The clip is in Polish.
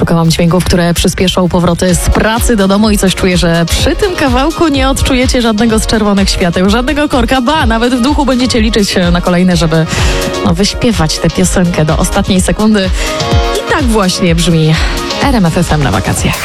Szukałam dźwięków, które przyspieszą powroty z pracy do domu i coś czuję, że przy tym kawałku nie odczujecie żadnego z czerwonych świateł, żadnego korka, nawet w duchu będziecie liczyć na kolejne, żeby wyśpiewać tę piosenkę do ostatniej sekundy. I tak właśnie brzmi RMF FM na wakacjach.